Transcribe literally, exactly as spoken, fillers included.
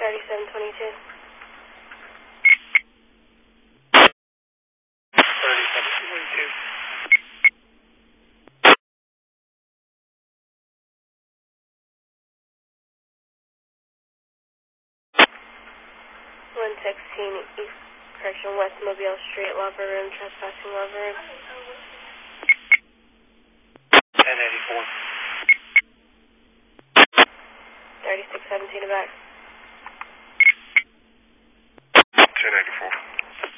thirty-seven twenty-two. thirty-seven twenty-two. one sixteen East Correction, West Mobile Street, Lover Room, trespassing Lover Room. ten eighty-four. thirty-six seventeen back.